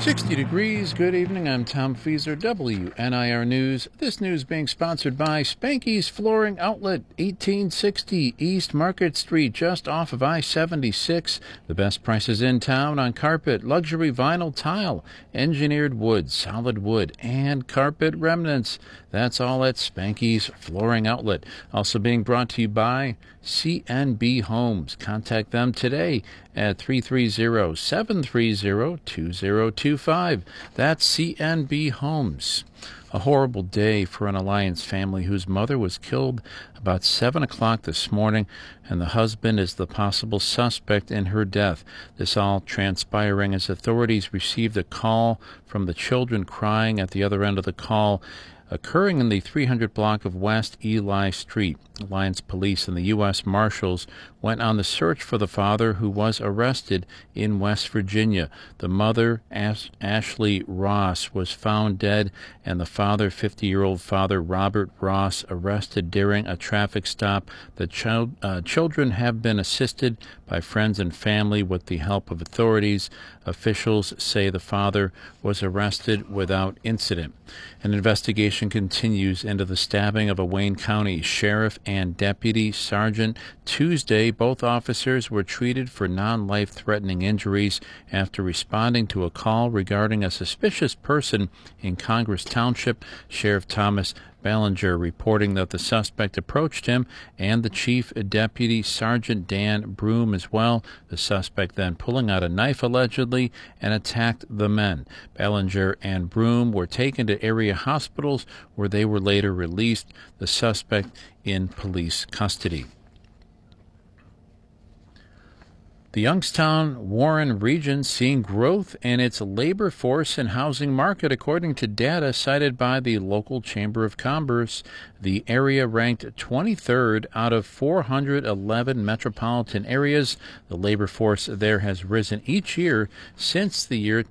60 degrees. Good evening. I'm Tom Fieser, WNIR News. This news being sponsored by Spanky's Flooring Outlet, 1860 East Market Street, just off of I-76. The best prices in town on carpet, luxury vinyl tile, engineered wood, solid wood, and carpet remnants. That's all at Spanky's Flooring Outlet. Also being brought to you by CNB Homes. Contact them today at 330-730-2025. That's CNB Homes. A horrible day for an Alliance family whose mother was killed about 7 o'clock this morning, and the husband is the possible suspect in her death. This all transpiring as authorities received a call from the children crying at the other end of the call, occurring in the 300 block of West Eli Street. Alliance Police and the U.S. Marshals went on the search for the father, who was arrested in West Virginia. The mother, Ashley Ross, was found dead, and the father, 50-year-old father Robert Ross, arrested during a traffic stop. The children have been assisted by friends and family with the help of authorities. Officials say the father was arrested without incident. An investigation continues into the stabbing of a Wayne County sheriff and deputy sergeant. Tuesday, both officers were treated for non-life-threatening injuries after responding to a call regarding a suspicious person in Congress Township. Sheriff Thomas Ballinger reporting that the suspect approached him and the chief deputy sergeant Dan Broom as well. The suspect then pulling out a knife allegedly and attacked the men. Ballinger and Broom were taken to area hospitals where they were later released. The suspect in police custody. The Youngstown Warren region seeing growth in its labor force and housing market, according to data cited by the local Chamber of Commerce. The area ranked 23rd out of 411 metropolitan areas. The labor force there has risen each year since the year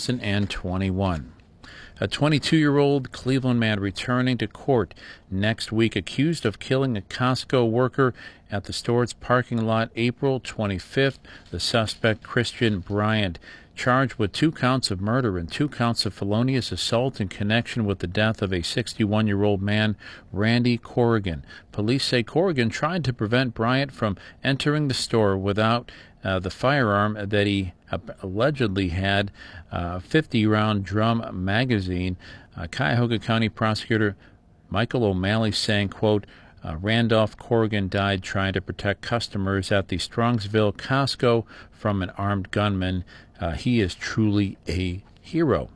2021. A 22-year-old Cleveland man returning to court next week accused of killing a Costco worker at the store's parking lot April 25th. The suspect, Christian Bryant, charged with 2 counts of murder and 2 counts of felonious assault in connection with the death of a 61-year-old man, Randy Corrigan. Police say Corrigan tried to prevent Bryant from entering the store without the firearm that he allegedly had, a 50-round drum magazine. Cuyahoga County Prosecutor Michael O'Malley saying, quote, Randolph Corrigan died trying to protect customers at the Strongsville Costco from an armed gunman. He is truly a hero.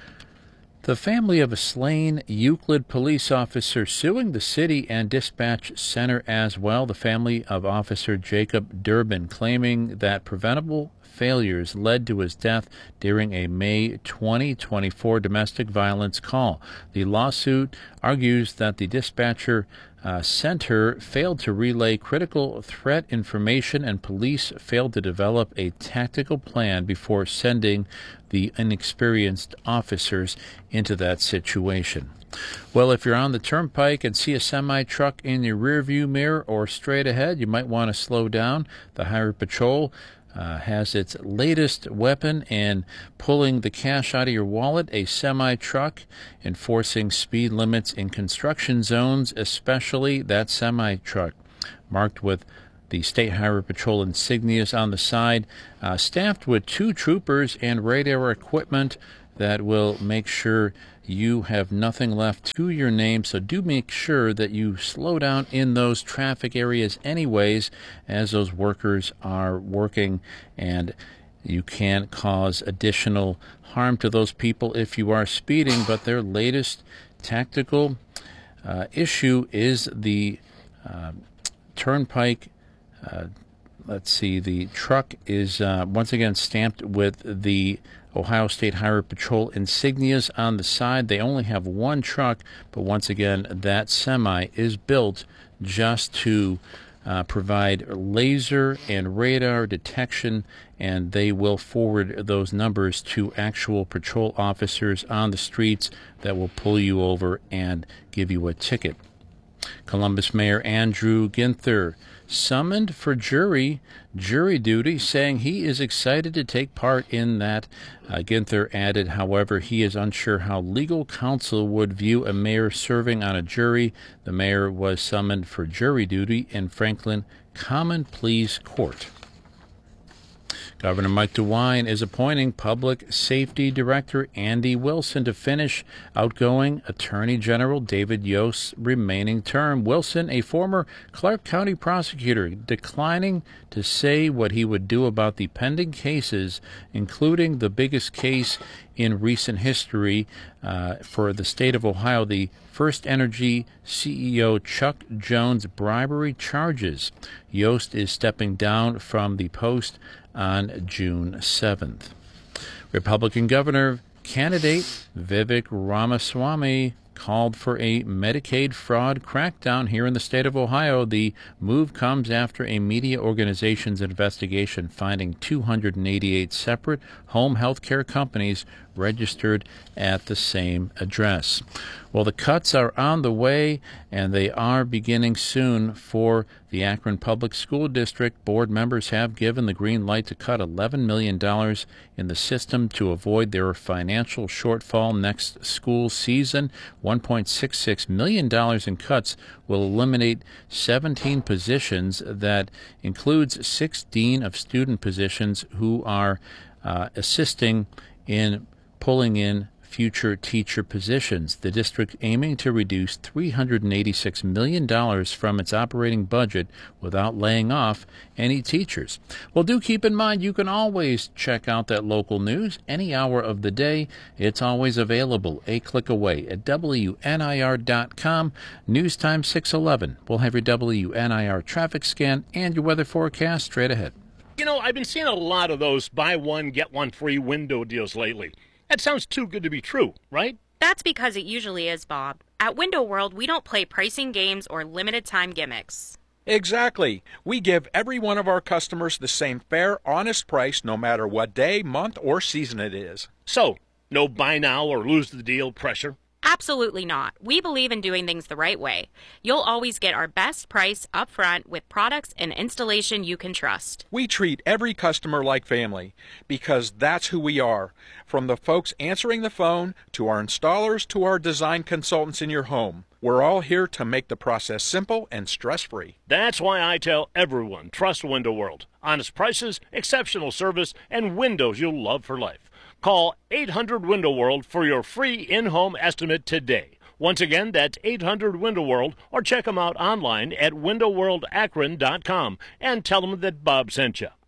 The family of a slain Euclid police officer suing the city and dispatch center as well. The family of Officer Jacob Durbin claiming that preventable failures led to his death during a May 2024 domestic violence call. The lawsuit argues that the dispatcher center failed to relay critical threat information and police failed to develop a tactical plan before sending the inexperienced officers into that situation. Well, if you're on the turnpike and see a semi-truck in your rearview mirror or straight ahead, you might want to slow down. The Highway Patrol has its latest weapon in pulling the cash out of your wallet, a semi-truck, enforcing speed limits in construction zones, especially that semi-truck, marked with the State Highway Patrol insignias on the side, staffed with 2 troopers and radar equipment that will make sure you have nothing left to your name. So do make sure that you slow down in those traffic areas anyways, as those workers are working, and you can't cause additional harm to those people if you are speeding. But their latest tactical issue is the turnpike. The truck is once again stamped with the Ohio State Highway Patrol insignias on the side. They only have 1 truck, but once again, that semi is built just to provide laser and radar detection, and they will forward those numbers to actual patrol officers on the streets that will pull you over and give you a ticket. Columbus Mayor Andrew Ginther summoned for jury duty, saying he is excited to take part in that. Ginther added, however, he is unsure how legal counsel would view a mayor serving on a jury. The mayor was summoned for jury duty in Franklin Common Pleas Court. Governor Mike DeWine is appointing Public Safety Director Andy Wilson to finish outgoing Attorney General David Yost's remaining term. Wilson, a former Clark County prosecutor, declining to say what he would do about the pending cases, including the biggest case in recent history for the state of Ohio, the First Energy CEO Chuck Jones bribery charges. Yost is stepping down from the post on June 7th. Republican governor candidate Vivek Ramaswamy called for a Medicaid fraud crackdown here in the state of Ohio. The move comes after a media organization's investigation finding 288 separate home health care companies registered at the same address. Well, the cuts are on the way, and they are beginning soon for the Akron Public School District. Board members have given the green light to cut $11 million in the system to avoid their financial shortfall next school season. $1.66 million in cuts will eliminate 17 positions. That includes 16 of student positions who are assisting in pulling in future teacher positions. The district aiming to reduce $386 million from its operating budget without laying off any teachers. Well, do keep in mind you can always check out that local news any hour of the day. It's always available a click away at WNIR.com. News time 6:11. We'll have your WNIR traffic scan and your weather forecast straight ahead. You know, I've been seeing a lot of those buy one, get one free window deals lately. That sounds too good to be true, right? That's because it usually is, Bob. At Window World, we don't play pricing games or limited-time gimmicks. Exactly. We give every one of our customers the same fair, honest price no matter what day, month, or season it is. So, no buy now or lose the deal pressure? Absolutely not. We believe in doing things the right way. You'll always get our best price up front with products and installation you can trust. We treat every customer like family because that's who we are. From the folks answering the phone to our installers to our design consultants in your home. We're all here to make the process simple and stress-free. That's why I tell everyone, trust Window World. Honest prices, exceptional service, and windows you'll love for life. Call 800-WINDOW-WORLD for your free in-home estimate today. Once again, that's 800-WINDOW-WORLD, or check them out online at windowworldakron.com and tell them that Bob sent you.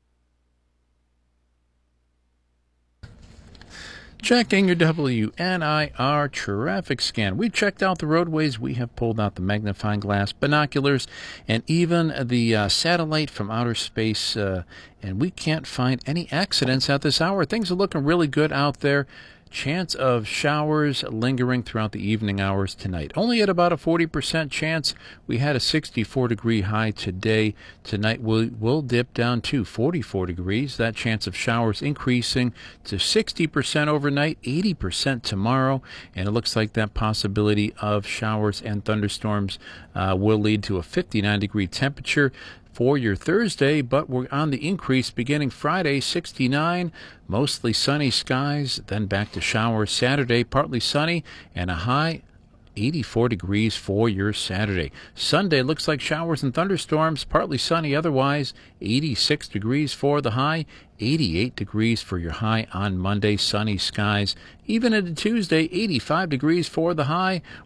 Checking your WNIR traffic scan. We checked out the roadways. We have pulled out the magnifying glass, binoculars, and even the satellite from outer space, and we can't find any accidents at this hour. Things are looking really good out there. Chance of showers lingering throughout the evening hours tonight. Only at about a 40% chance. We had a 64-degree high today. Tonight we'll dip down to 44 degrees. That chance of showers increasing to 60% overnight, 80% tomorrow. And it looks like that possibility of showers and thunderstorms will lead to a 59-degree temperature for your Thursday, but we're on the increase beginning Friday, 69, mostly sunny skies, then back to showers Saturday, partly sunny, and a high 84 degrees for your Saturday. Sunday looks like showers and thunderstorms, partly sunny otherwise, 86 degrees for the high, 88 degrees for your high on Monday, sunny skies. Even into Tuesday, 85 degrees for the high.